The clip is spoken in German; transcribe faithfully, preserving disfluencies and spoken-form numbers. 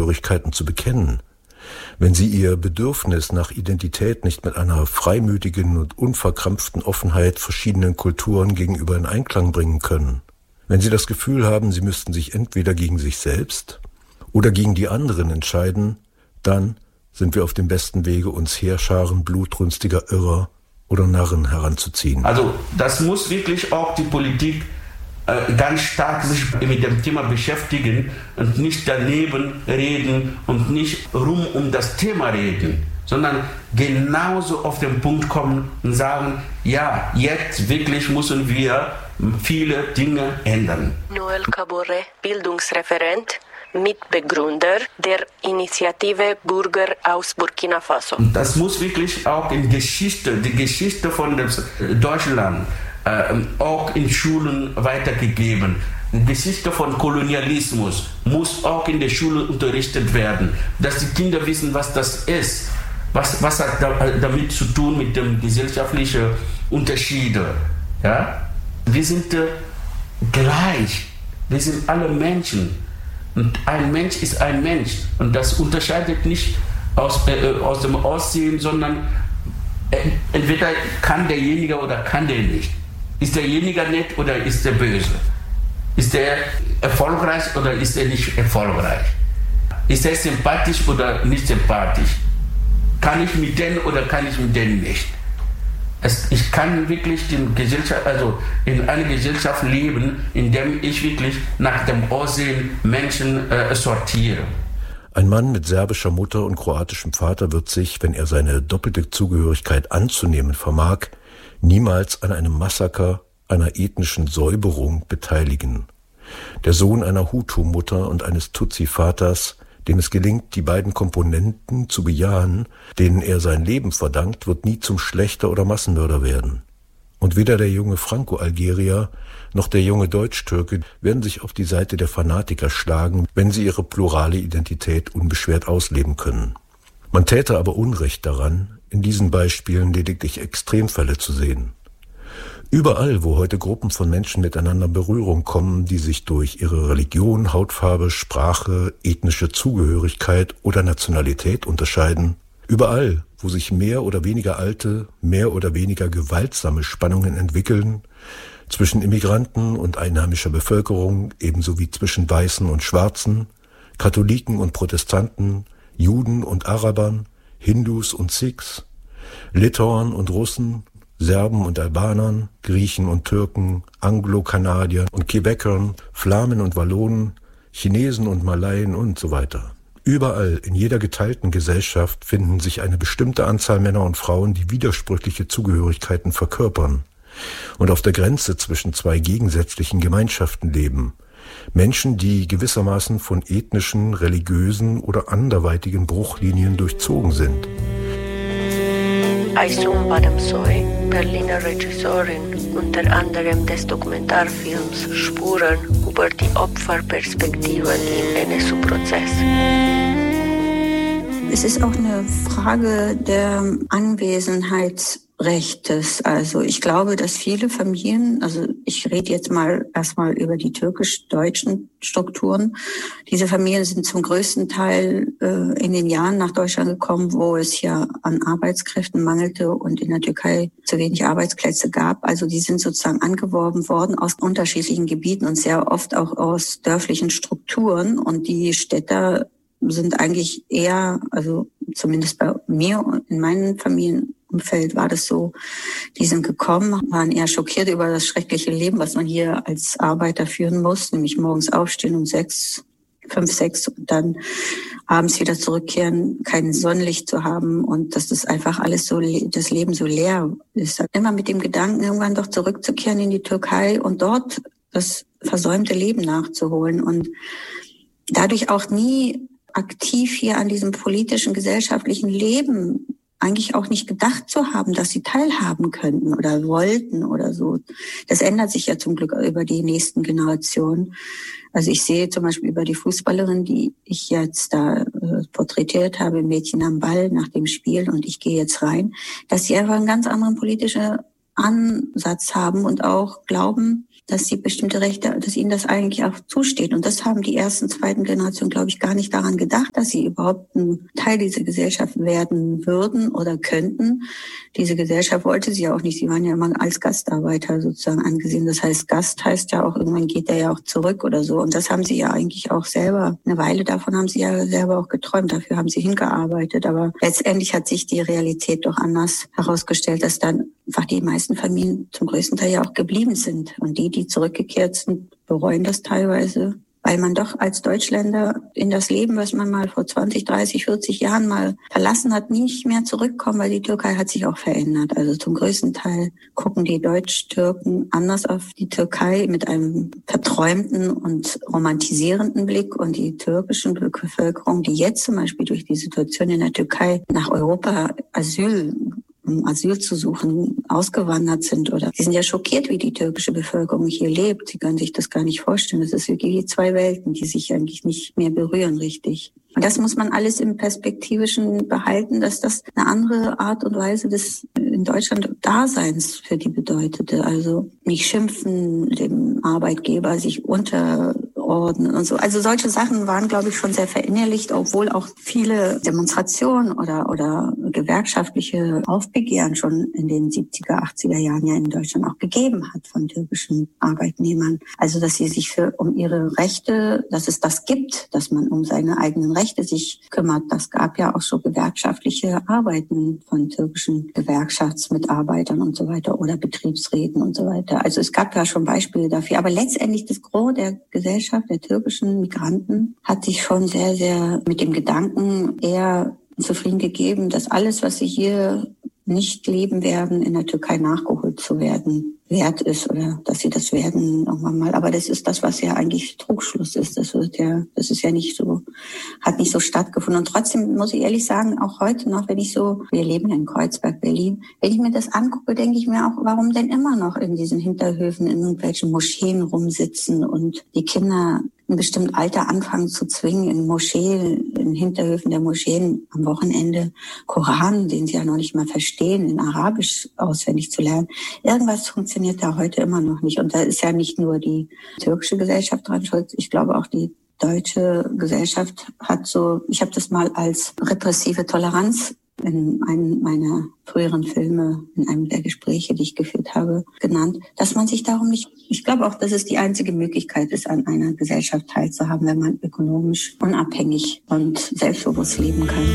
Zugehörigkeiten zu bekennen, wenn sie ihr Bedürfnis nach Identität nicht mit einer freimütigen und unverkrampften Offenheit verschiedenen Kulturen gegenüber in Einklang bringen können, wenn sie das Gefühl haben, sie müssten sich entweder gegen sich selbst oder gegen die anderen entscheiden, dann sind wir auf dem besten Wege, uns Heerscharen blutrünstiger Irrer oder Narren heranzuziehen. Also das muss wirklich auch die Politik äh, ganz stark sich mit dem Thema beschäftigen und nicht daneben reden und nicht rum um das Thema reden, sondern genauso auf den Punkt kommen und sagen, ja, jetzt wirklich müssen wir viele Dinge ändern. Noel Kabore, Bildungsreferent, Mitbegründer der Initiative Bürger aus Burkina Faso. Das muss wirklich auch in Geschichte, die Geschichte von Deutschland, äh, auch in Schulen weitergegeben. Die Geschichte von Kolonialismus muss auch in der Schule unterrichtet werden, dass die Kinder wissen, was das ist. Was, was hat damit zu tun mit den gesellschaftlichen Unterschieden? Ja? Wir sind äh, gleich, wir sind alle Menschen. Und ein Mensch ist ein Mensch. Und das unterscheidet nicht aus, äh, aus dem Aussehen, sondern äh, entweder kann derjenige oder kann der nicht. Ist derjenige nett oder ist der böse? Ist der erfolgreich oder ist er nicht erfolgreich? Ist er sympathisch oder nicht sympathisch? Kann ich mit denen oder kann ich mit denen nicht? Es, ich kann wirklich den Gesellschaft, also in einer Gesellschaft leben, in der ich wirklich nach dem Aussehen Menschen äh, sortiere. Ein Mann mit serbischer Mutter und kroatischem Vater wird sich, wenn er seine doppelte Zugehörigkeit anzunehmen vermag, niemals an einem Massaker, einer ethnischen Säuberung beteiligen. Der Sohn einer Hutu-Mutter und eines Tutsi-Vaters, dem es gelingt, die beiden Komponenten zu bejahen, denen er sein Leben verdankt, wird nie zum Schlächter oder Massenmörder werden. Und weder der junge Franco-Algerier noch der junge Deutsch-Türke werden sich auf die Seite der Fanatiker schlagen, wenn sie ihre plurale Identität unbeschwert ausleben können. Man täte aber Unrecht daran, in diesen Beispielen lediglich Extremfälle zu sehen. Überall, wo heute Gruppen von Menschen miteinander in Berührung kommen, die sich durch ihre Religion, Hautfarbe, Sprache, ethnische Zugehörigkeit oder Nationalität unterscheiden, überall, wo sich mehr oder weniger alte, mehr oder weniger gewaltsame Spannungen entwickeln, zwischen Immigranten und einheimischer Bevölkerung, ebenso wie zwischen Weißen und Schwarzen, Katholiken und Protestanten, Juden und Arabern, Hindus und Sikhs, Litauern und Russen, Serben und Albanern, Griechen und Türken, Anglo-Kanadiern und Quebecern, Flamen und Wallonen, Chinesen und Malaien und so weiter. Überall in jeder geteilten Gesellschaft finden sich eine bestimmte Anzahl Männer und Frauen, die widersprüchliche Zugehörigkeiten verkörpern und auf der Grenze zwischen zwei gegensätzlichen Gemeinschaften leben. Menschen, die gewissermaßen von ethnischen, religiösen oder anderweitigen Bruchlinien durchzogen sind. Aysun Badamsoy, Berliner Regisseurin, unter anderem des Dokumentarfilms Spuren über die Opferperspektiven im N S U-Prozess. Es ist auch eine Frage der Anwesenheitsrechtes. Also ich glaube, dass viele Familien, also ich rede jetzt mal erstmal über die türkisch-deutschen Strukturen. Diese Familien sind zum größten Teil äh, in den Jahren nach Deutschland gekommen, wo es ja an Arbeitskräften mangelte und in der Türkei zu wenig Arbeitsplätze gab. Also die sind sozusagen angeworben worden aus unterschiedlichen Gebieten und sehr oft auch aus dörflichen Strukturen. Und die Städter sind eigentlich eher, also zumindest bei mir in meinem Familienumfeld war das so, die sind gekommen, waren eher schockiert über das schreckliche Leben, was man hier als Arbeiter führen muss, nämlich morgens aufstehen um sechs, fünf, sechs und dann abends wieder zurückkehren, kein Sonnenlicht zu haben und dass das einfach alles so, das Leben so leer ist. Immer mit dem Gedanken, irgendwann doch zurückzukehren in die Türkei und dort das versäumte Leben nachzuholen und dadurch auch nie aktiv hier an diesem politischen, gesellschaftlichen Leben eigentlich auch nicht gedacht zu haben, dass sie teilhaben könnten oder wollten oder so. Das ändert sich ja zum Glück über die nächsten Generationen. Also ich sehe zum Beispiel über die Fußballerin, die ich jetzt da äh, porträtiert habe, Mädchen am Ball nach dem Spiel und ich gehe jetzt rein, dass sie einfach einen ganz anderen politischen Ansatz haben und auch glauben, dass sie bestimmte Rechte, dass ihnen das eigentlich auch zusteht. Und das haben die ersten, zweiten Generationen, glaube ich, gar nicht daran gedacht, dass sie überhaupt ein Teil dieser Gesellschaft werden würden oder könnten. Diese Gesellschaft wollte sie ja auch nicht. Sie waren ja immer als Gastarbeiter sozusagen angesehen. Das heißt, Gast heißt ja auch, irgendwann geht er ja auch zurück oder so. Und das haben sie ja eigentlich auch selber, eine Weile davon haben sie ja selber auch geträumt. Dafür haben sie hingearbeitet. Aber letztendlich hat sich die Realität doch anders herausgestellt, dass dann einfach die meisten Familien zum größten Teil ja auch geblieben sind. Und die, die zurückgekehrt sind, bereuen das teilweise, weil man doch als Deutschländer in das Leben, was man mal vor zwanzig, dreißig, vierzig Jahren mal verlassen hat, nicht mehr zurückkommen, weil die Türkei hat sich auch verändert. Also zum größten Teil gucken die Deutsch-Türken anders auf die Türkei mit einem verträumten und romantisierenden Blick, und die türkischen Bevölkerung, die jetzt zum Beispiel durch die Situation in der Türkei nach Europa Asyl um Asyl zu suchen, ausgewandert sind, oder sie sind ja schockiert, wie die türkische Bevölkerung hier lebt. Sie können sich das gar nicht vorstellen. Das ist wirklich wie zwei Welten, die sich eigentlich nicht mehr berühren richtig. Und das muss man alles im Perspektivischen behalten, dass das eine andere Art und Weise des in Deutschland Daseins für die bedeutete. Also nicht schimpfen, dem Arbeitgeber sich unterordnen und so. Also solche Sachen waren, glaube ich, schon sehr verinnerlicht, obwohl auch viele Demonstrationen oder oder gewerkschaftliche Aufbegehren schon in den siebziger, achtziger Jahren ja in Deutschland auch gegeben hat von türkischen Arbeitnehmern. Also dass sie sich für um ihre Rechte, dass es das gibt, dass man um seine eigenen Rechte sich kümmert. Das gab ja auch so gewerkschaftliche Arbeiten von türkischen Gewerkschaftsmitarbeitern und so weiter oder Betriebsräten und so weiter. Also es gab ja schon Beispiele dafür. Aber letztendlich das Gros der Gesellschaft, der türkischen Migranten, hat sich schon sehr, sehr mit dem Gedanken eher zufrieden gegeben, dass alles, was sie hier nicht leben werden, in der Türkei nachgeholt zu werden wert ist, oder dass sie das werden irgendwann mal. Aber das ist das, was ja eigentlich Trugschluss ist. Das wird ja, das ist ja nicht so, hat nicht so stattgefunden. Und trotzdem muss ich ehrlich sagen, auch heute noch, wenn ich so, wir leben ja in Kreuzberg, Berlin, wenn ich mir das angucke, denke ich mir auch, warum denn immer noch in diesen Hinterhöfen in irgendwelchen Moscheen rumsitzen und die Kinder ein bestimmtes Alter anfangen zu zwingen, in Moscheen, in Hinterhöfen der Moscheen am Wochenende Koran, den sie ja noch nicht mal verstehen, in Arabisch auswendig zu lernen. Irgendwas funktioniert da heute immer noch nicht. Und da ist ja nicht nur die türkische Gesellschaft dran schuld. Ich glaube auch die deutsche Gesellschaft hat so, ich habe das mal als repressive Toleranz in einem meiner früheren Filme, in einem der Gespräche, die ich geführt habe, genannt, dass man sich darum nicht, ich glaube auch, dass es die einzige Möglichkeit ist, an einer Gesellschaft teilzuhaben, wenn man ökonomisch unabhängig und selbstbewusst leben kann.